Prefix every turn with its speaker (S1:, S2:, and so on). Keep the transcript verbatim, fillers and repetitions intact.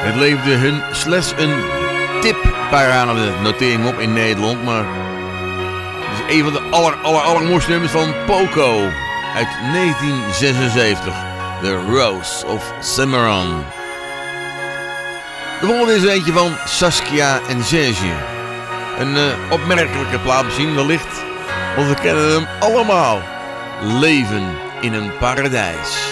S1: Het leverde hun slechts een tipparade notering op in Nederland, maar het is een van de aller, aller, allermooiste nummers van Poco uit negentien zesenzeventig. The Rose of Cimarron. De volgende is eentje van Saskia en Serge. Een uh, opmerkelijke plaat misschien wellicht, want we kennen hem allemaal. Leven in een paradijs.